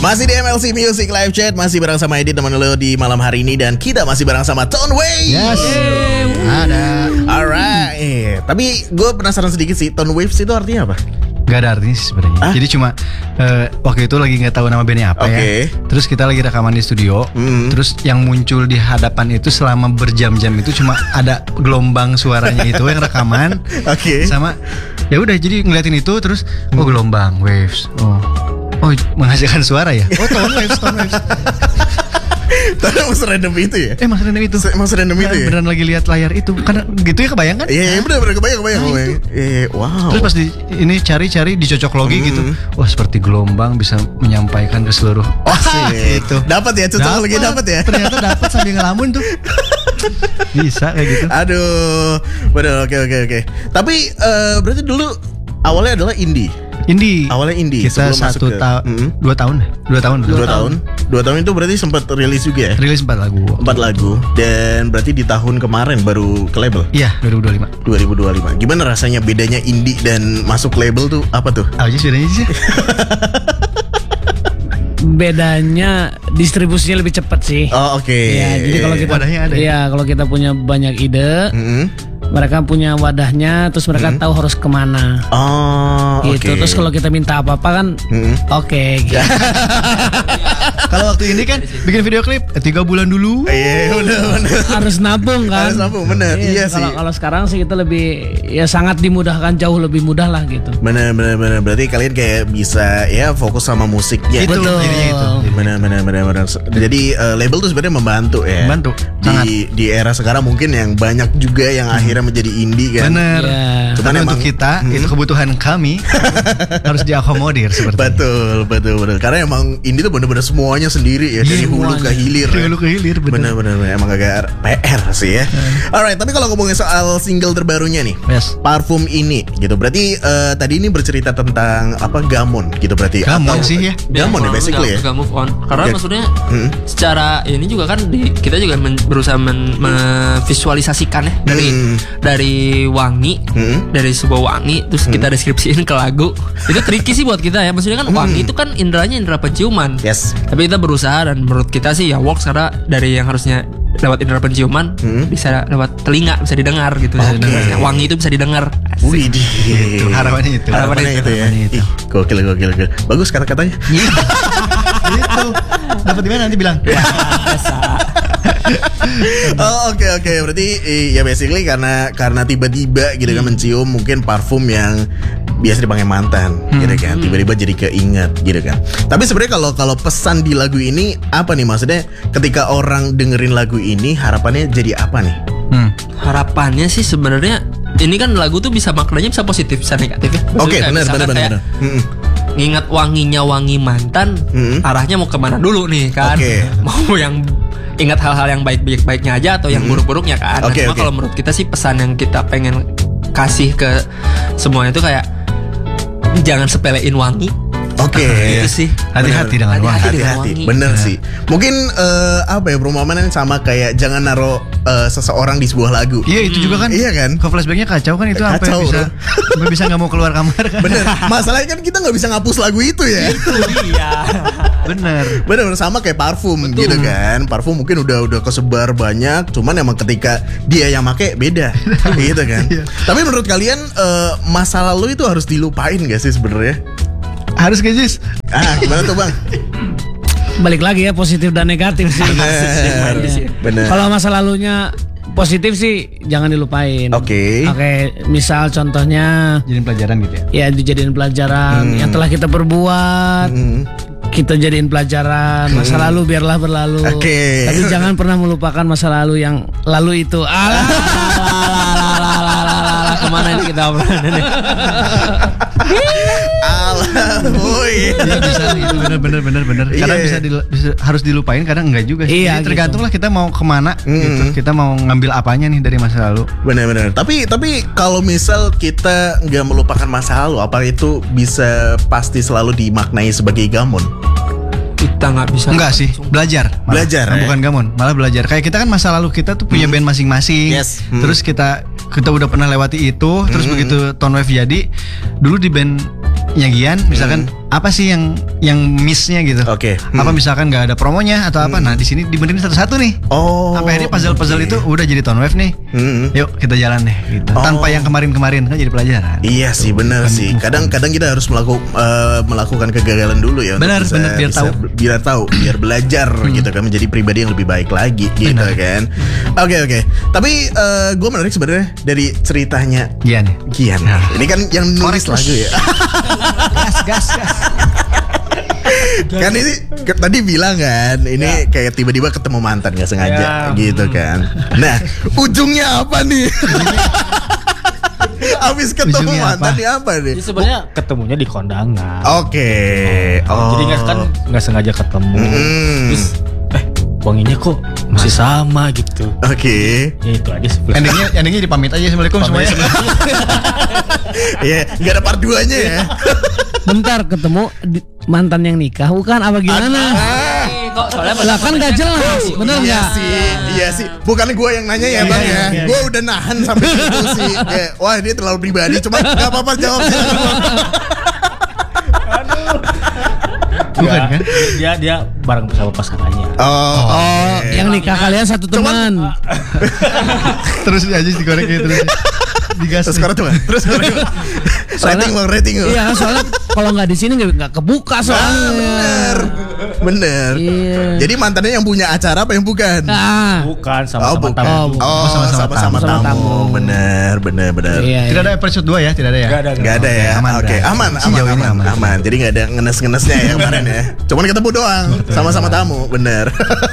Masih di MLC Music Live Chat, masih bareng sama Edit teman lo di malam hari ini, dan kita masih bareng sama Tone Waves. Yes. Ada. Alright. Tapi gue penasaran sedikit sih, Tone Waves itu artinya apa? Gak ada artinya sebenarnya. Jadi cuma waktu itu lagi nggak tahu nama bandnya apa ya. Terus kita lagi rekaman di studio. Terus yang muncul di hadapan itu selama berjam-jam itu cuma ada gelombang suaranya itu yang rekaman. Sama ya udah jadi ngeliatin itu terus gelombang waves. Oh menghasilkan suara ya. Tone waves. Tapi emang serandom itu ya? Emang serandom itu. Emang serandom itu ya? Beneran lagi lihat layar itu. Karena gitu ya kebayang kan? Iya bener kebayang. Wow. Terus pas ini cari dicocok logi gitu. Wah seperti gelombang bisa menyampaikan ke seluruh. Gitu. Dapat ya cocok logi dapat ya? Ternyata dapat sambil ngelamun tuh. Bisa kayak gitu. Aduh. Bener oke. Tapi berarti dulu awalnya adalah indie. Awalnya indie. Kita 2 tahun. 2 tahun itu berarti sempat rilis juga ya? Rilis 4 lagu. 4 lagu. Dan berarti di tahun kemarin baru ke label? Iya 2025. Gimana rasanya bedanya indie dan masuk label tuh apa tuh? Apa sih bedanya sih? Bedanya distribusinya lebih cepat sih. Oh oke. Ya, jadi kalau kita wadahnya ada. Iya, kalau kita punya banyak ide, mereka punya wadahnya, terus mereka tahu harus kemana. Oh gitu. Terus kalau kita minta apa-apa kan, gitu. Kalau waktu ini kan bikin video klip 3 bulan dulu. Iya benar. Harus nabung kan. Harus nabung benar. Iya sih. Kalau sekarang sih kita lebih ya sangat dimudahkan, jauh lebih mudah lah gitu. Benar. Berarti kalian kayak bisa ya fokus sama musiknya. Betul. Benar. Jadi label tuh sebenarnya membantu ya. Membantu. Di era sekarang mungkin yang banyak juga yang akhirnya menjadi indie kan. Bener. Cuman untuk kita itu kebutuhan kami harus diakomodir seperti betul. Karena emang indie tuh bener-bener semuanya sendiri ya, dari hulu ke hilir. Bener. Emang agak PR sih ya. Alright, tapi kalau ngomongin soal single terbarunya nih, Parfum ini gitu. Berarti tadi ini bercerita tentang apa Gamon gitu berarti. Gamon sih ya. Gamon ya basically ya. Gak move on. Karena maksudnya secara ini juga kan kita juga berusaha memvisualisasikan ya dari wangi, dari sebuah wangi terus kita deskripsiin ke lagu. Itu tricky sih buat kita ya. Maksudnya kan wangi itu kan inderanya indera penciuman. Tapi kita berusaha dan menurut kita sih ya works karena dari yang harusnya lewat indera penciuman bisa lewat telinga, bisa didengar gitu. Wangi itu bisa didengar. Wih, harapannya itu ya. Ih, gokil. Bagus kata-katanya. Itu dapat di mana nanti bilang. Oke. Berarti ya basically karena tiba-tiba gitu kan mencium mungkin parfum yang biasa dipakai mantan gitu kan. Tiba-tiba jadi keinget gitu kan. Tapi sebenarnya kalau pesan di lagu ini apa nih, maksudnya ketika orang dengerin lagu ini harapannya jadi apa nih? Harapannya sih sebenarnya ini kan lagu tuh bisa maknanya bisa positif bisa negatif ya. Oke, benar. Ngingat wangi mantan, arahnya mau kemana dulu nih kan? Mau yang ingat hal-hal yang baik-baiknya aja atau yang buruk-buruknya kan? Cuma kalau menurut kita sih pesan yang kita pengen kasih ke semuanya itu kayak jangan sepelein wangi. Itu sih. Hati-hati dengan wangi. Hati-hati. Bener sih. Mungkin perumpamaan sama kayak jangan naruh seseorang di sebuah lagu. Iya itu juga kan. Iya kan. Kalau flashbacknya kacau kan itu sampai bisa nggak mau keluar kamar kan. Bener. Masalahnya kan kita nggak bisa ngapus lagu itu ya. Iya. Bener sama kayak parfum gitu kan. Parfum mungkin udah kesebar banyak, cuman emang ketika dia yang make beda gitu kan. Tapi menurut kalian masa lalu itu harus dilupain gak sih sebenarnya? Harus guys. Gimana tuh Bang? Balik lagi ya, positif dan negatif sih. Bener. Kalau masa lalunya positif sih jangan dilupain. Oke, misal contohnya jadiin pelajaran gitu ya. Ya dijadiin pelajaran yang telah kita perbuat. Kita jadiin pelajaran. Masa lalu biarlah berlalu. Tapi jangan pernah melupakan masa lalu yang lalu itu. Kemana ini kita obrolan? Iya bener. Karena bisa harus dilupain, kadang enggak juga. Iya, jadi tergantunglah kita mau kemana gitu. Kita mau ngambil apanya nih dari masa lalu. Bener. Tapi kalau misal kita nggak melupakan masa lalu, apa itu bisa pasti selalu dimaknai sebagai gamon? Kita nggak bisa. Enggak sih, belajar. Bukan gamon, malah belajar. Kayak kita kan masa lalu kita tuh punya band masing-masing. Terus kita udah pernah lewati itu. Terus begitu Tone Wave jadi, dulu di bandnya Gian misalkan apa sih yang missnya gitu. Oke. Apa misalkan nggak ada promonya atau apa? Nah di sini dibenerin satu-satu nih. Sampai akhirnya puzzle itu udah jadi Tone Wave nih. Yuk kita jalan deh gitu. Tanpa yang kemarin-kemarin kan jadi pelajaran. Iya sih benar sih. Kadang-kadang kita harus melakukan kegagalan dulu ya. Benar biar tahu, biar belajar gitu kan, menjadi pribadi yang lebih baik lagi gitu kan. Oke. Tapi gue menarik sebenarnya dari ceritanya Gian. Ini kan yang nulis lagu ya. Gas. Kan ini tadi bilang kan ini kayak tiba-tiba ketemu mantan nggak sengaja gitu kan. Nah ujungnya apa nih? Abis ketemu mantan apa nih? Sebenarnya ketemunya di kondangan. Oke. Jadi nggak sengaja ketemu. Terus wanginya kok masih sama gitu. Oke. Ya itu aja sebenarnya. Endingnya dipamit aja. Assalamualaikum semuanya. Iya, nggak ada part 2-nya ya. Bentar, ketemu mantan yang nikah bukan apa gimana? Kok soalnya lah kan gak jelas, bener nggak? Iya sih. Bukan gue yang nanya ya bang ya. Gue udah nahan sampai situ sih. Kayak, wah ini terlalu pribadi. Cuma nggak apa-apa jawabnya. Bukan kan? Dia bareng sama pasangannya. Yang nikah kalian satu teman. Terus aja digoreng gitu terus. Digas. Terus rating. Iya, soalnya kalau nggak di sini nggak kebuka soalnya. Bener. Iya. Jadi mantannya yang punya acara apa yang bukan? Bukan sama-sama tamu. Sama-sama tamu. Bener. Iya, tidak ada episode 2 ya, tidak ada ya. Nggak ada ya. Oke, aman. Jadi nggak ada ngenes-ngenesnya ya kemarin ya. Cuman ketemu doang, sama-sama tamu, bener.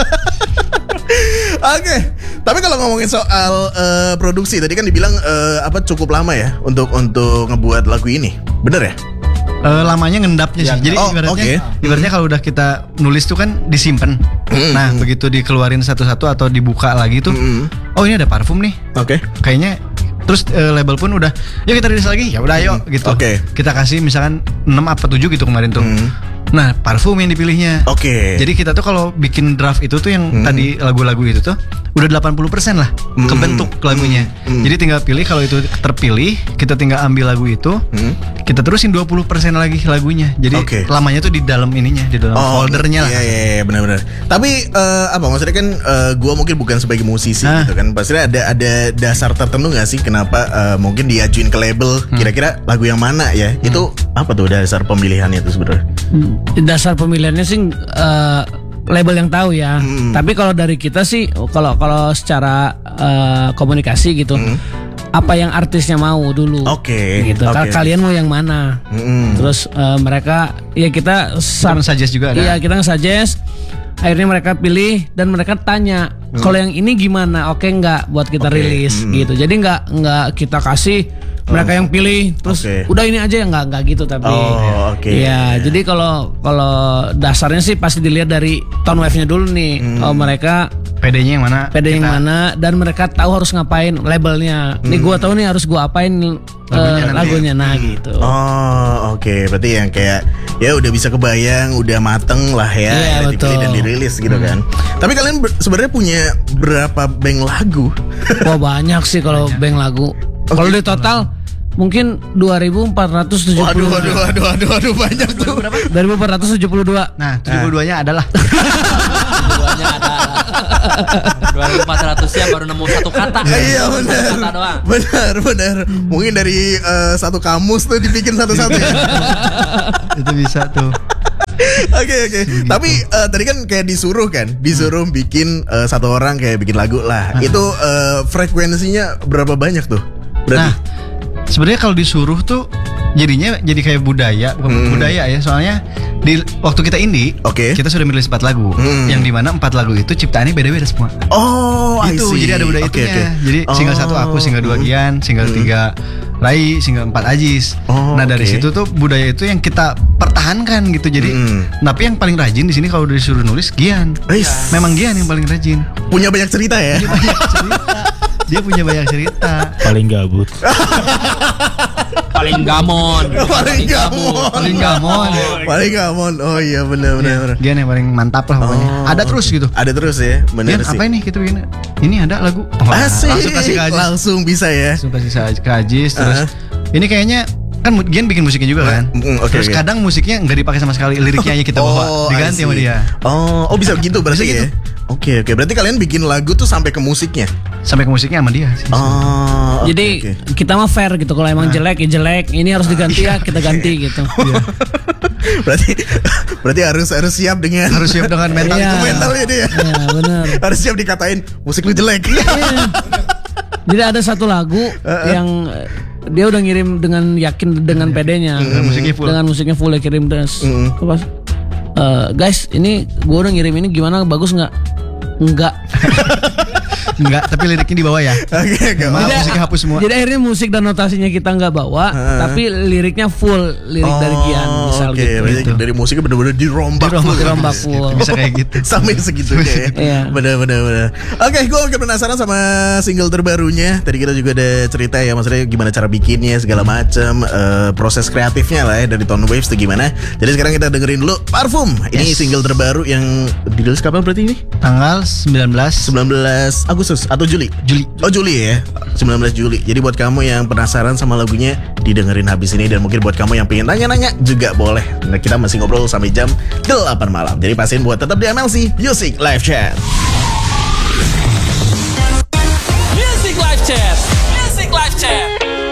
Oke, tapi kalau ngomongin soal produksi tadi kan dibilang cukup lama ya untuk ngebuat lagu ini, bener ya? Lamanya ngendapnya sih. Jadi ibaratnya kalau udah kita nulis tuh kan disimpan. Nah begitu dikeluarin satu-satu atau dibuka lagi tuh, oh ini ada parfum nih. Oke. Kayaknya terus label pun udah, yuk kita rilis lagi. Ya udah ayo gitu. Kita kasih misalkan 6 apa 7 gitu kemarin tuh. Nah parfum yang dipilihnya. Jadi kita tuh kalau bikin draft itu tuh yang tadi lagu-lagu itu tuh udah 80% lah kebentuk lagunya. Jadi tinggal pilih, kalau itu terpilih kita tinggal ambil lagu itu, kita terusin 20% lagi lagunya. Jadi lamanya tuh di dalam ininya, di dalam foldernya lah. Iya benar. Tapi maksudnya kan gua mungkin bukan sebagai musisi gitu kan. Pasti ada dasar tertentu nggak sih kenapa mungkin diajuin ke label kira-kira lagu yang mana ya? Itu apa tuh dasar pemilihannya itu sebenarnya? Dasar pemilihannya sih label yang tahu ya. Tapi kalau dari kita sih, kalau secara komunikasi gitu, apa yang artisnya mau dulu. Gitu. Kalian mau yang mana? Terus mereka, ya kita suggest juga ada. Iya, kita nge-suggest. Akhirnya mereka pilih dan mereka tanya, kalau yang ini gimana? Oke nggak buat kita rilis gitu. Jadi nggak kita kasih. Mereka yang pilih terus udah ini aja ya, nggak gitu tapi ya jadi kalau dasarnya sih pasti dilihat dari tone wave-nya dulu nih. Mereka PD-nya yang mana dan mereka tahu harus ngapain labelnya. Nih gua tahu nih harus gua apain lagunya gitu. Berarti yang kayak ya udah bisa kebayang, udah mateng lah ya, dipilih dan dirilis gitu kan. Tapi kalian sebenarnya punya berapa bank lagu? Wah banyak sih kalau bank lagu. Kalau di total mungkin 2.472. Waduh banyak tuh. 2.472. Nah, 72-nya adalah. 72-nya ada. 2.400-nya baru nemu satu kata. Iya benar. Mungkin dari satu kamus tuh dibikin satu-satu ya. Itu bisa tuh. Oke. Tapi tadi kan kayak disuruh bikin satu orang kayak bikin lagu lah. Itu frekuensinya berapa banyak tuh? Nah, sebenarnya kalau disuruh tuh jadinya jadi kayak budaya ya, soalnya di waktu kita indie, kita sudah merilis 4 lagu, yang dimana 4 lagu itu ciptaannya beda-beda semua. Itu jadi ada budaya itunya. Jadi single 1 aku, single 2 Gian, single 3 Rai, single 4 Ajis. Nah dari situ tuh budaya itu yang kita pertahankan gitu. Jadi tapi yang paling rajin di sini kalau disuruh nulis Gian. Memang Gian yang paling rajin. Punya banyak cerita ya. Dia punya banyak cerita. Paling gabut. Paling gamon. Oh iya benar. Dia yang paling mantap lah pokoknya. Ada terus gitu. Ada terus ya. Benar sih. Apa ini kita bikin? Ini ada lagu. Asik. Langsung bisa ya. Langsung kasih ke Ajis terus. Ini kayaknya kan Gian bikin musiknya juga kan. Terus kadang musiknya nggak dipakai sama sekali, liriknya aja kita bawa, diganti sama dia. Oh bisa gitu berarti ya. Oke, berarti kalian bikin lagu tuh sampai ke musiknya. Sampai ke musiknya sama dia sih. Jadi kita mah fair gitu. Kalau emang jelek ya jelek, ini harus diganti ya kita ganti gitu. Berarti harus siap dengan mental itu mentalnya dia. Iya, benar. Harus siap dikatain musik lu jelek. Jadi ada satu lagu yang dia udah ngirim dengan yakin dengan PD-nya. Dengan musiknya full dia kirim terus. Guys, ini gue udah ngirim ini gimana, bagus nggak? Enggak, tapi liriknya dibawa ya. Maaf, musiknya hapus semua. Jadi akhirnya musik dan notasinya kita nggak bawa, tapi liriknya full, lirik dari Gian misal gitu. Dari musiknya benar-benar dirombak full. Bisa kayak gitu. Sampai segitunya ya. Benar. Oke, gue makin penasaran sama single terbarunya. Tadi kita juga ada cerita ya, maksudnya gimana cara bikinnya segala macam, proses kreatifnya lah ya dari Tone Waves itu gimana. Jadi sekarang kita dengerin dulu Parfum. Ini single terbaru yang dirilis kapan berarti ini? Tanggal 19 Agustus atau Juli? Oh Juli ya, 19 Juli. Jadi buat kamu yang penasaran sama lagunya, didengerin habis ini. Dan mungkin buat kamu yang pengen tanya-nanya juga boleh. Nah, kita masih ngobrol sampai jam 8 malam. Jadi pastiin buat tetap di MLC Music Live Chat.